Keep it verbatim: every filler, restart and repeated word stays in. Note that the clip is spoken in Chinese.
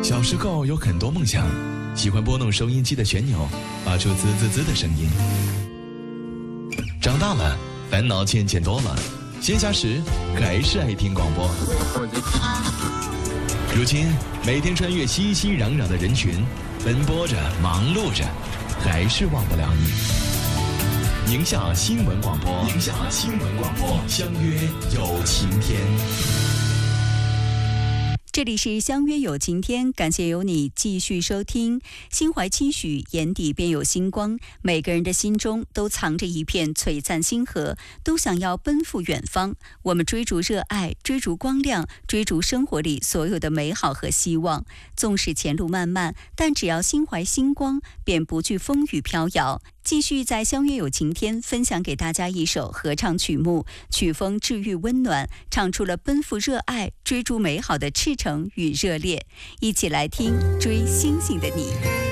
小时候有很多梦想，喜欢拨弄收音机的旋钮，发出滋滋滋的声音。长大了，烦恼渐渐多了，闲暇时还是爱听广播。如今，每天穿越熙熙攘攘的人群，奔波着，忙碌着，还是忘不了你。宁夏新闻广播，宁夏新闻广播，相约有晴天。 这里是相约有晴天，感谢有你继续收听。心怀期许，眼底便有星光。每个人的心中都藏着一片璀璨星河，都想要奔赴远方。我们追逐热爱，追逐光亮，追逐生活里所有的美好和希望。纵使前路漫漫，但只要心怀星光，便不惧风雨飘摇。继续在相约有晴天分享给大家一首合唱曲目，曲风治愈温暖，唱出了奔赴热爱、追逐美好的赤诚与热烈。一起来听《追星星的你》。